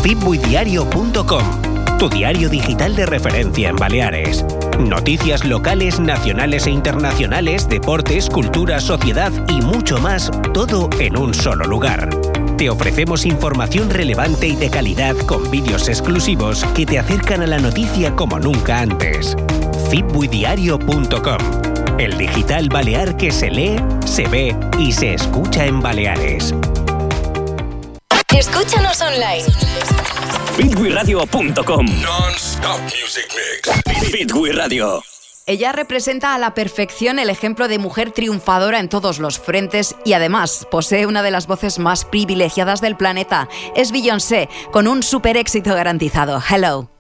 fitbuidiario.com, tu diario digital de referencia en Baleares. Noticias locales, nacionales e internacionales, deportes, cultura, sociedad y mucho más, todo en un solo lugar. Te ofrecemos información relevante y de calidad con vídeos exclusivos que te acercan a la noticia como nunca antes. fitbuidiario.com, el digital balear que se lee, se ve y se escucha en Baleares. Escúchanos online. fitbuiradio.com. Non-stop music mix. Fitbuiradio. Ella representa a la perfección el ejemplo de mujer triunfadora en todos los frentes y además posee una de las voces más privilegiadas del planeta. Es Beyoncé, con un super éxito garantizado. Hello.